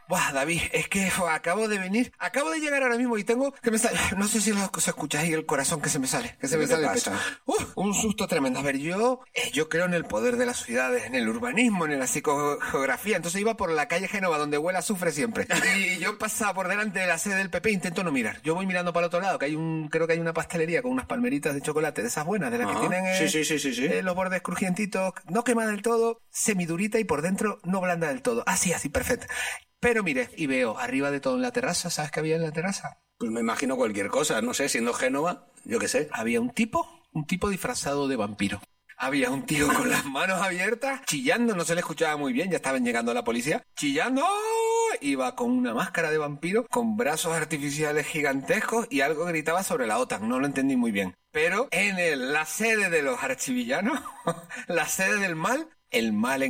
Buah, David, es que acabo de llegar ahora mismo y tengo que me sale, no sé si se escucha ahí el corazón que se me sale el pecho. Un susto tremendo. A ver, yo creo en el poder de las ciudades, en el urbanismo, en la psicogeografía. Entonces iba por la calle Génova, donde huele a azufre siempre. Y yo pasaba por delante de la sede del PP e intento no mirar. Yo voy mirando para el otro lado, creo que hay una pastelería con unas palmeritas de chocolate, de esas buenas, de las que tienen los bordes crujientitos, no quema del todo, semidurita y por dentro no blanda del todo. Así, perfecto. Pero mire, y veo arriba de todo en la terraza, ¿sabes qué había en la terraza? Pues me imagino cualquier cosa, no sé, siendo Génova, yo qué sé. Había un tipo disfrazado de vampiro. Había un tío con las manos abiertas, chillando, no se le escuchaba muy bien, ya estaban llegando a la policía, chillando, iba con una máscara de vampiro, con brazos artificiales gigantescos y algo gritaba sobre la OTAN, no lo entendí muy bien. Pero en la sede de los archivillanos, la sede del mal, el mal